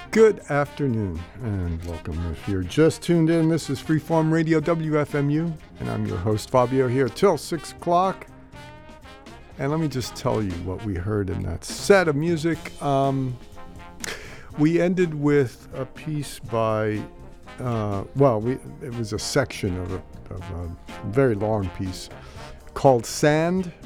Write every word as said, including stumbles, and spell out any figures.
Good afternoon and welcome. If you're just tuned in, this is Freeform Radio W F M U, and I'm your host Fabio here till six o'clock. And let me just tell you what we heard in that set of music. Um, we ended with a piece by, uh, well, we, it was a section of a, of a very long piece called Sand